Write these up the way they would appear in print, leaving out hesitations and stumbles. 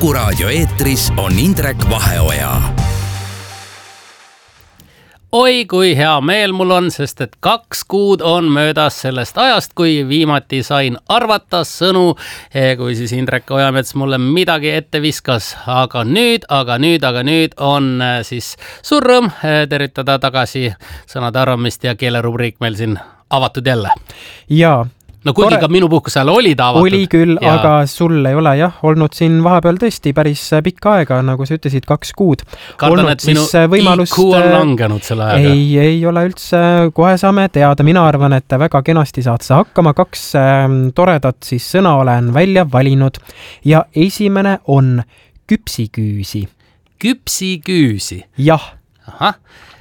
Kuku raadio eetris on Indrek Vaheoja. Oi, kui hea meel mul on, sest et 2 kuud on möödas sellest ajast, kui viimati sain arvata sõnu, kui siis Indrek Ojamets mulle midagi ette viskas. Aga nüüd on siis suur rõõm tervitada tagasi sõnade arvamist ja keelerubriik meil siin avatud jälle. Jaa. No kuigi ka minu puhkuse ajal oli ta avatud. Oli küll, ja... aga sul ei ole olnud siin vahepeal tõesti päris pikka aega, nagu sa ütlesid, 2 kuud. Kardan, et minu IQ on langenud selle ajaga. Ei ole üldse, kohe saame teada. Mina arvan, et väga kenasti saad sa hakkama. 2 toredat siis sõna olen välja valinud. Ja esimene on küpsiküüsi. Küpsiküüsi? Jah. Aha.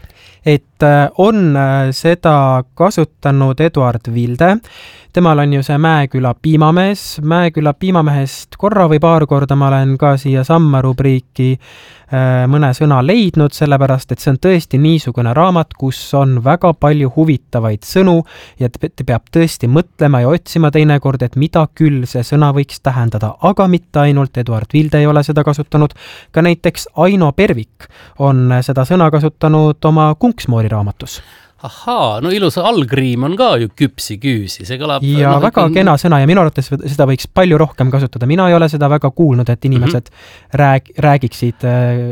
Et on seda kasutanud Eduard Vilde. Temal on ju see Mäeküla piimamees. Mäeküla piimamehest korra või paar korda ma olen ka siia samma rubriiki mõne sõna leidnud, sellepärast et see on tõesti niisugune raamat, kus on väga palju huvitavaid sõnu ja te peab tõesti mõtlema ja otsima teinekord, et mida küll see sõna võiks tähendada. Aga mitte ainult Eduard Vilde ei ole seda kasutanud, ka näiteks Aino Pervik on seda sõna kasutanud oma Kunksmoori raamatus. Ahaa, no ilus algriim on ka ju küpsiküüsi. See kõlab, ja väga kena sõna ja minu arvates seda võiks palju rohkem kasutada. Mina ei ole seda väga kuulnud, et inimesed räägiksid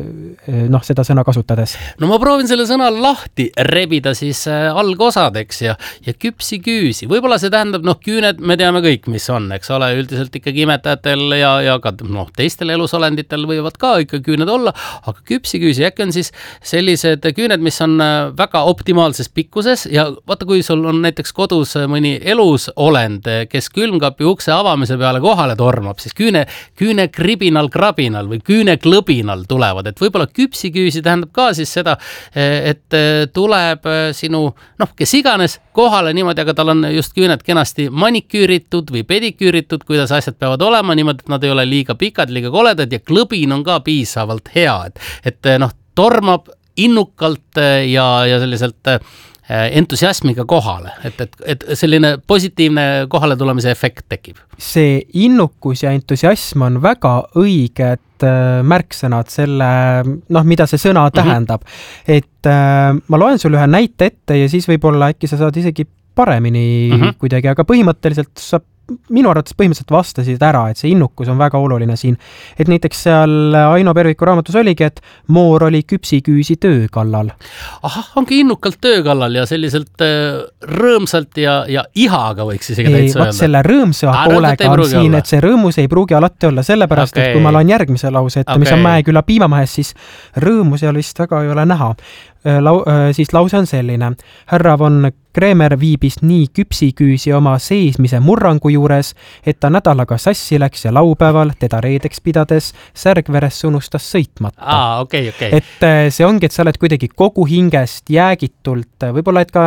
seda sõna kasutades. No ma proovin selle sõna lahti rebida siis algosadeks ja küpsiküüsi. Võib-olla see tähendab, küüned me teame kõik, mis on, eks ole, üldiselt ikkagi imetajatel ja ka teistel elusolenditel võivad ka ikka küüned olla, aga küpsiküüsi äkki on siis sellised küüned, mis on väga optimaalses pikkuses ja vaata, kui sul on näiteks kodus mõni elusolend, kes külmkapi ukse avamise peale kohale tormab, siis küüne kribinal või küüne klõbinal tulevad, et võib-olla küpsiküüsi tähendab ka siis seda, et tuleb sinu, kes iganes kohale niimoodi, aga tal on just küüned kenasti maniküüritud või pediküüritud, kuidas asjad peavad olema niimoodi, et nad ei ole liiga pikad, liiga koledad ja klõbin on ka piisavalt hea, et tormab innukalt ja selliselt entusiasmiga kohale, et selline positiivne kohale tulemise efekt tekib. See innukus ja entusiasm on väga õiged märksõnad selle, mida see sõna tähendab. Et ma loen sulle ühe näite ette ja siis võib-olla äkki sa saad isegi paremini kuidagi, aga põhimõtteliselt sa minu arvates põhimõtteliselt vastasid ära, et see innukus on väga oluline siin. Et näiteks seal Aino Perviku raamatus oligi, et Moor oli küpsiküüsi töö kallal. Ahah, ongi innukalt töö kallal ja selliselt rõõmsalt ja ihaga võiks isegi täitsa öelda. Selle rõõmsa poolega on siin, et see rõõmus ei pruugi alati olla, sellepärast, et kui ma loen järgmise lause, et mis on Mäeküla piimamehest, siis rõõmu seal vist väga ei ole näha. Siis lause on selline. Härra von Kreemer viibis nii küpsiküüsi oma seismise murrangu juures, et ta nädalaga sassi läks ja laupäeval teda reedeks pidades Särgveres unustas sõitmata. Et see ongi, et sa oled kuidagi kogu hingest jäägitult, võib-olla et ka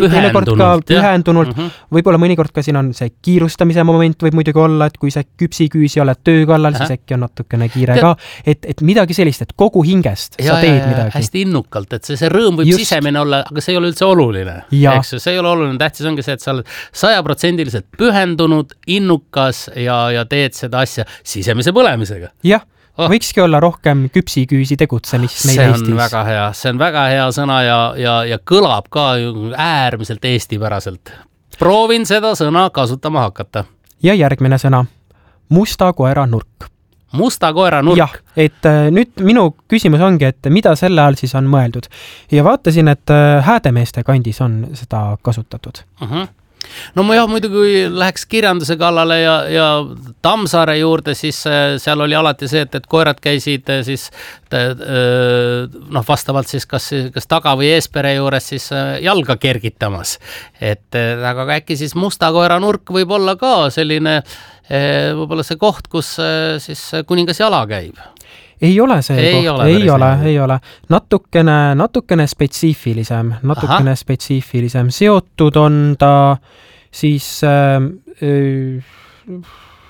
pühendunult, võib-olla mõnikord ka siin on see kiirustamise moment võib muidugi olla, et kui sa küpsiküüsi oled töö kallal, siis äkki on natukene kiire ka, et midagi sellist, et kogu hingest sa teed midagi. Hästi innukalt, et see rõõm võib sisemine olla, aga see ei ole üldse oluline. Eks see ei ole oluline, tähtis ongi see, et sa oled 100% pühendunud, innukas ja teed seda asja sisemise põlemisega. Jah, võikski olla rohkem küpsiküüsi tegutsemist meil Eestis. See on väga hea sõna ja kõlab ka äärmiselt eestipäraselt. Proovin seda sõna kasutama hakata. Ja järgmine sõna. Musta koera nurk. Musta koera nurk. Jah, et nüüd minu küsimus ongi, et mida selle all siis on mõeldud. Ja vaatasin, et Häädemeeste kandis on seda kasutatud. No ma muidugi kui läheks kirjanduse kallale ja Tammsaare juurde, siis seal oli alati see, et koerad käisid siis vastavalt siis kas taga või eespere juures siis jalga kergitamas. Aga äkki siis musta koera nurk võib olla ka selline võib-olla see koht, kus siis kuningas jala käib. Ei ole see koht, ei ole. Natukene spetsiifilisem, seotud on ta siis,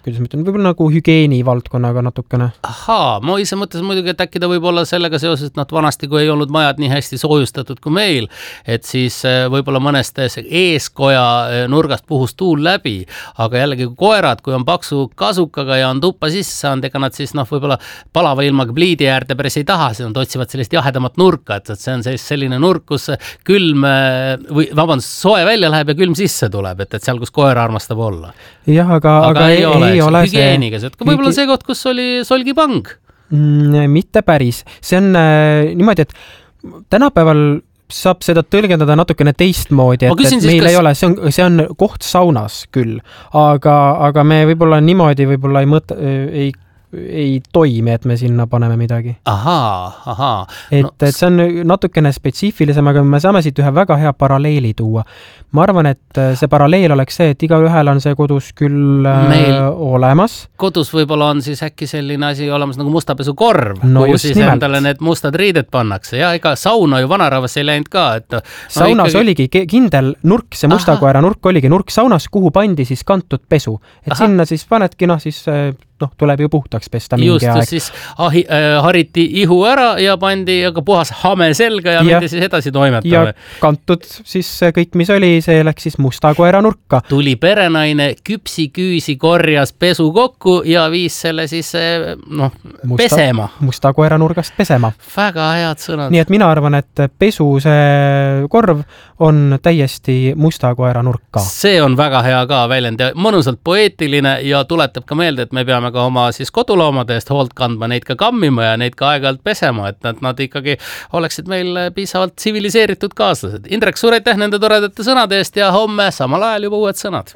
kuidas ma ütlen, võib-olla nagu hügieeni valdkonnaga natukene. Ahaa, ma ise mõtlesin muidugi, et äkki ta võib olla sellega seoses, et vanasti, kui ei olnud majad nii hästi soojustatud kui meil, et siis võib-olla mõnest eeskoja nurgast puhus tuul läbi, aga jällegi koerad, kui on paksu kasukaga ja on tuppa sisse saanud, ega nad siis võib-olla palava ilmaga pliidi äärde päris ei taha, siis nad otsivad sellist jahedamat nurka, et see on selline nurk, kus külm soe välja läheb ja külm sisse tuleb, et seal, kus koer armastab olla. Jah, aga ei ole hügieeniga, võib-olla see koht, kus oli solgipang? Mitte päris. See on niimoodi, et tänapäeval saab seda tõlgendada natukene teistmoodi, et meil ei ole, see on koht saunas küll, aga me võib-olla niimoodi võib-olla ei toimi, et me sinna paneme midagi. Ahaa. Et see on natukene spetsiifilisem, aga me saame siit ühe väga hea paralleeli tuua. Ma arvan, et see paralleel oleks see, et igaühel on see kodus küll olemas. Kodus võib-olla on siis äkki selline asi olemas nagu mustapesukorv, kuhu siis endale need mustad riided pannakse. Ja ega sauna ju vanarahvas ei läinud ka. Saunas oligi kindel nurk, see mustakoera nurk oligi nurk saunas, kuhu pandi siis kantud pesu. Et sinna siis panedki, siis tuleb ju puhtaks pesta mingi aeg. Just, siis hariti ihu ära ja pandi aga puhas hame selga ja mindi siis edasi toimetame. Ja kantud siis kõik, mis oli, see läks siis musta koera nurka. Tuli perenaine, küpsi-küüsi korjas pesu kokku ja viis selle siis pesema. Musta koera nurgast pesema. Väga head sõnad. Nii et mina arvan, et pesu see korv on täiesti musta koera nurka. See on väga hea ka väljend ja mõnusalt poeetiline ja tuletab ka meelde, et me peame ka oma siis koduloomade eest hoolt kandma, neid ka kammima ja neid ka aeg-ajalt pesema, et nad ikkagi oleksid meil piisavalt tsiviliseeritud kaaslased. Indrek, suur aitäh nende toredate sõnade eest ja homme samal ajal juba uued sõnad.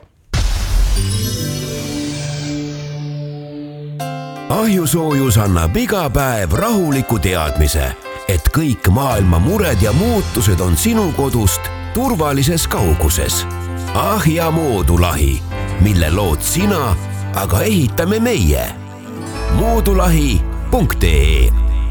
Ahjusoojus annab iga päev rahuliku teadmise, et kõik maailma mured ja muutused on sinu kodust turvalises kauguses. Ahja moodulahi, mille lood sina, aga ehitame meie. moodulahi.ee.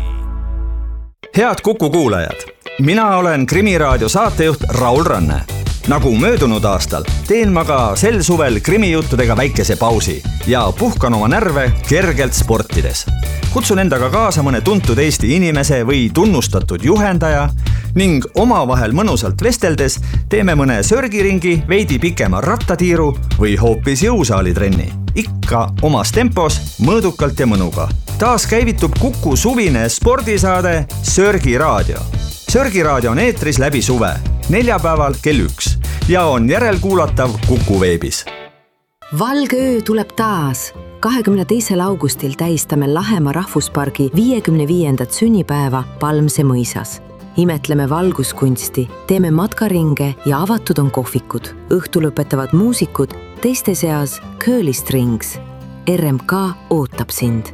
Head Kuku kuulajad, mina olen Krimiraadio saatejuht Raul Ranne. Nagu möödunud aastal, teen ma ka sel suvel krimijuttudega väikese pausi ja puhkan oma närve kergelt sportides. Kutsun endaga kaasa mõne tuntud Eesti inimese või tunnustatud juhendaja ning omavahel mõnusalt vesteldes teeme mõne sörgiringi, veidi pikema rattatiiru või hoopis jõusaalitrenni. Ikka omas tempos, mõõdukalt ja mõnuga. Taas käivitub Kuku suvine spordisaade Sörgiraadio. Sörgiraadio on eetris läbi suve, neljapäeval kell 1 ja on järelkuulatav Kuku veebis. Valge öö tuleb taas. 22. augustil tähistame Lahemaa rahvuspargi 55. sünnipäeva Palmse mõisas. Imetleme valguskunsti, teeme matkaringe ja avatud on kohvikud. Õhtu lõpetavad muusikud, teiste seas Curly Strings. RMK ootab sind.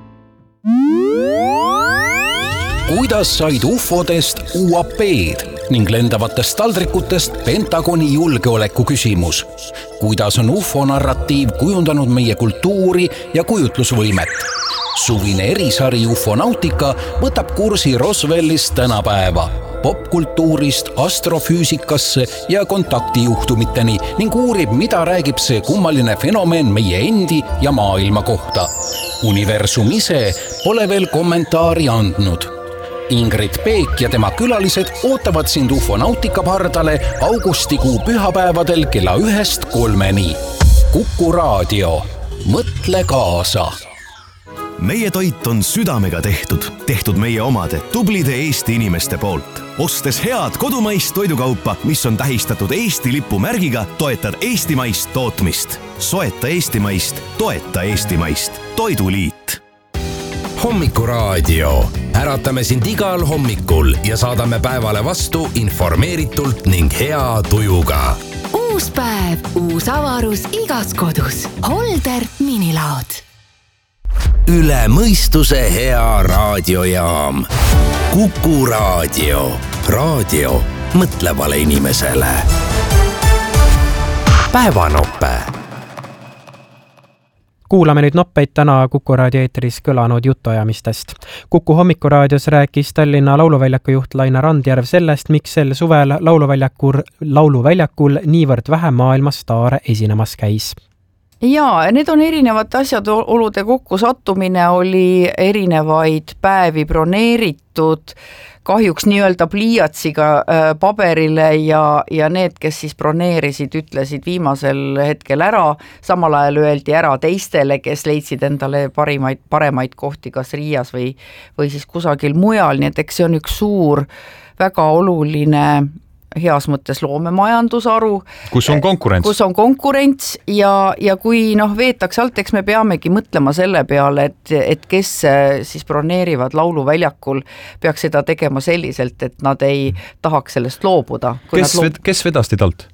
Kuidas said UFOdest UAP-d ning lendavatest taldrikutest Pentagoni julgeoleku küsimus? Kuidas on UFO-narratiiv kujundanud meie kultuuri ja kujutlusvõimet? Suvine erisari UFO-nautika võtab kursi Roswellist tänapäeva, popkultuurist astrofüüsikasse ja kontaktijuhtumiteni ning uurib, mida räägib see kummaline fenomen meie endi ja maailma kohta. Universum ise pole veel kommentaari andnud. Ingrid Peek ja tema külalised ootavad sind UFO-nautika pardale augustikuu pühapäevadel kella 1-3. Kuku raadio. Mõtle kaasa. Meie toit on südamega tehtud meie omade tublide Eesti inimeste poolt. Ostes head kodumaist toidukaupa, mis on tähistatud Eesti lipu märgiga, toetad eestimaist tootmist. Soeta eestimaist, toeta eestimaist. Toiduliit. Hommikuraadio. Äratame sind igal hommikul ja saadame päevale vastu informeeritult ning hea tujuga. Uus päev, uus avarus igas kodus. Holder minilaod. Üle mõistuse hea raadiojaam. Kuku raadio. Raadio mõtlevale inimesele. Päevanoppe. Kuulame nüüd noppeid täna Kuku raadio eetris kõlanud jutuajamistest. Kuku hommikuraadios rääkis Tallinna lauluväljaku juht Laina Randjärv sellest, miks sel suvel lauluväljakul niivõrd vähe maailma staare esinemas käis. Jaa, need on erinevate asjaolude kokkusattumine, oli erinevaid päevi broneeritud, kahjuks nii-öelda pliiatsiga paberile ja need, kes siis broneerisid, ütlesid viimasel hetkel ära, samal ajal öeldi ära teistele, kes leidsid endale paremaid kohti kas Riias või siis kusagil mujal, nii et eks see on üks suur, väga oluline heas mõttes loomemajandusharu. Kus on konkurents. Kus on konkurents ja kui veetakse alt, eks me peamegi mõtlema selle peale, et kes siis broneerivad lauluväljakul, peaks seda tegema selliselt, et nad ei tahaks sellest loobuda. Kes vedastid alt?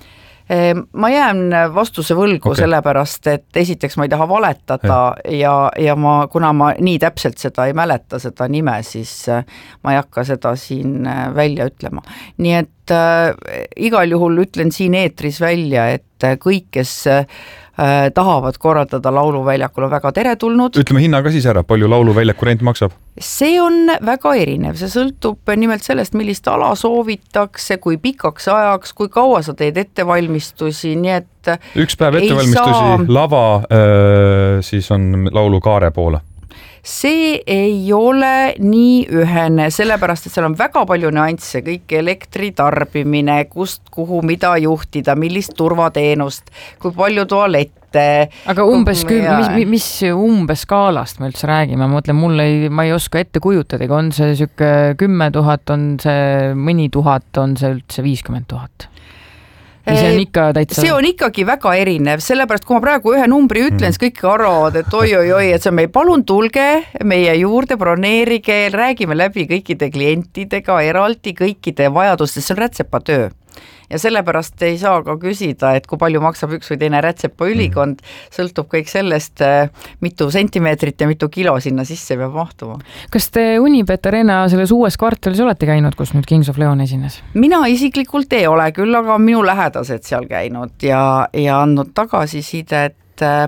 Ma jään vastuse võlgu sellepärast, et esiteks ma ei taha valetada ja kuna ma nii täpselt seda ei mäleta, seda nime, siis ma ei hakka seda siin välja ütlema. Nii et igal juhul ütlen siin eetris välja, et kõik, kes tahavad korraldada lauluväljakul, on väga teretulnud. Ütleme hinna ka siis ära, palju lauluväljaku rent maksab? See on väga erinev, see sõltub nimelt sellest, millist ala soovitakse, kui pikaks ajaks, kui kaua sa teed ettevalmistusi, nii et üks päev ettevalmistusi, lava siis on laulukaare poole. See ei ole nii ühene, sellepärast, et seal on väga palju nüansse, kõik elektri tarbimine, kust, kuhu, mida juhtida, millist turvateenust, kui palju tualette. Aga mis umbes skaalast me üldse räägime? Ma mõtlen, ma ei oska ette kujutada, on see 10 000, on see mõni tuhat, on see üldse 50 000? See on ikkagi väga erinev, sellepärast kui ma praegu ühe numbri ütlen, siis kõik arvavad, et oi, et see on meil, palun tulge meie juurde, broneerige, räägime läbi kõikide klientidega eraldi, kõikide vajadustest, see on rätsepatöö. Ja sellepärast ei saa ka küsida, et kui palju maksab üks või teine rätsepa ülikond, sõltub kõik sellest, mitu sentimeetrit ja mitu kilo sinna sisse peab mahtuma. Kas te Unibet Arena selles uues kvartalis olete käinud, kus nüüd Kings of Leon esines? Mina isiklikult ei ole küll, aga minu lähedased seal käinud ja andnud tagasisidet.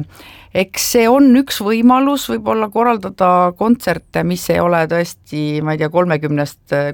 Eks see on üks võimalus võib-olla korraldada kontserte, mis ei ole tõesti, ma ei tea, 30-40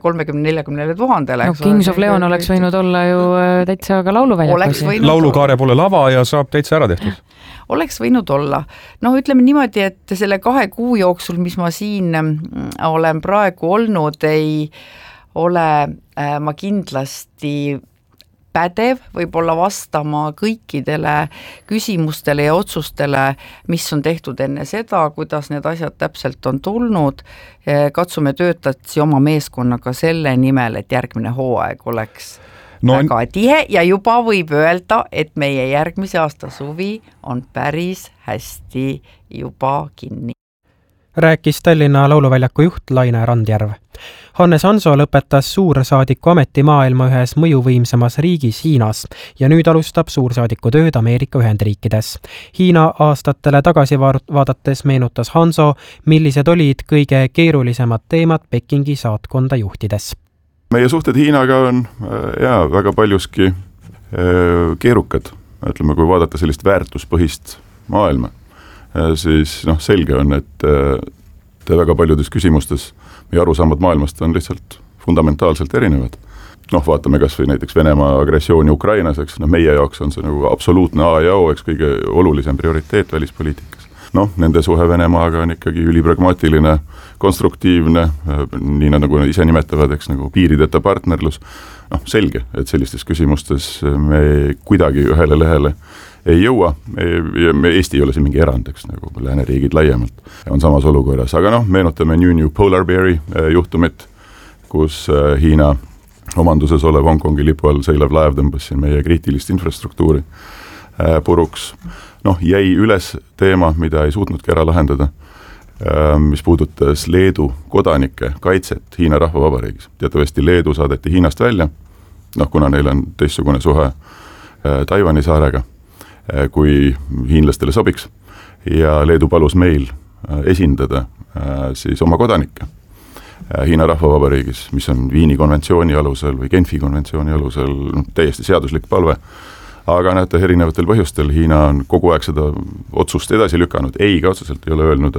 000. Kings of Leon oleks võinud olla ju täitsa ka lauluväljakusi. Laulukaare pole lava ja saab täitsa ära tehtud. Oleks võinud olla. Ütleme niimoodi, et selle 2 kuu jooksul, mis ma siin olen praegu olnud, ei ole ma kindlasti pädev võib-olla vastama kõikidele küsimustele ja otsustele, mis on tehtud enne seda, kuidas need asjad täpselt on tulnud. Katsume töötati oma meeskonnaga selle nimel, et järgmine hooaeg oleks väga tihe ja juba võib öelda, et meie järgmise aasta suvi on päris hästi juba kinni. Rääkis Tallinna lauluväljaku juht Laine Randjärv. Hannes Hanso lõpetas suursaadiku ameti maailma ühes mõjuvõimsamas riigis Hiinas ja nüüd alustab suursaadiku tööd Ameerika Ühendriikides. Hiina aastatele tagasi vaadates meenutas Hanso, millised olid kõige keerulisemad teemad Pekingi saatkonda juhtides. Meie suhted Hiinaga on väga paljuski keerukad. Ütleme, kui vaadata sellist väärtuspõhist maailma, siis selge on, et väga paljudes küsimustes meie arusaamad maailmast on lihtsalt fundamentaalselt erinevad. Vaatame kas või näiteks Venemaa agressiooni Ukrainas, eks, meie jaoks on see nagu absoluutne A ja O, eks kõige olulisem prioriteet välispoliitikas. Nende suhe Venemaaga on ikkagi ülipragmaatiline, konstruktiivne, nii nagu ise nimetavad, eks, nagu piirideta partnerlus. Selge, et sellistes küsimustes me kuidagi ühele lehele ei jõua, Eesti ei ole siin mingi erand, eks, nagu lääneriigid laiemalt on samas olukorras, aga meenutame New Polar Beari juhtumit, kus Hiina omanduses olev Hongkongi lipu all seilav laev tõmbas siin meie kriitilist infrastruktuuri puruks. Jäi üles teema, mida ei suutnudki ära lahendada, mis puudutas Leedu kodanike kaitset Hiina rahvavabariigis. Teatavasti Leedu saadeti Hiinast välja, kuna neil on teistsugune suhe Taiwani saarega, kui hiinlastele sobiks, ja Leedu palus meil esindada siis oma kodanikke Hiina rahvavabariigis, mis on Viini konventsiooni alusel või Genfi konventsiooni alusel täiesti seaduslik palve. Aga näete, erinevatel põhjustel Hiina on kogu aeg seda otsust edasi lükanud, ei ka otseselt ei ole öelnud,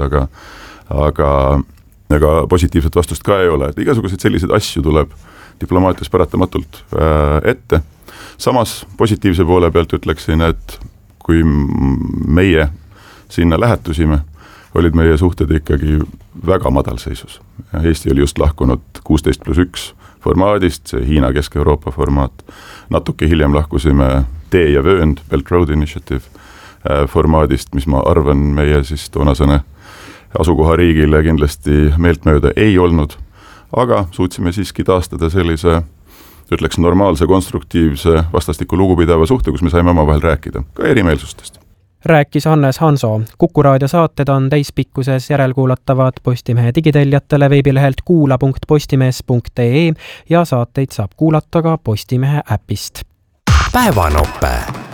aga positiivset vastust ka ei ole, et igasuguseid selliseid asju tuleb diplomaatias paratamatult ette. Samas positiivse poole pealt ütleksin, et kui meie sinna lähetusime, olid meie suhted ikkagi väga madalseisus. Eesti oli just lahkunud 16+1 formaadist, see Hiina Kesk-Euroopa formaat. Natuke hiljem lahkusime Tee ja Vöönd, Belt Road Initiative formaadist, mis ma arvan meie siis toonasene asukohariigile kindlasti meeltmööda ei olnud, aga suutsime siiski taastada sellise, ütleks normaalse, konstruktiivse, vastastikku lugupidava suhte, kus me saime omavahel rääkida, ka erimeelsustest. Rääkis Hannes Hanso. Kuku raadio saated on täispikkuses järelkuulatavad Postimehe digitellijatele veebilehelt kuula.postimees.ee ja saateid saab kuulata ka Postimehe äpist. Päevanope.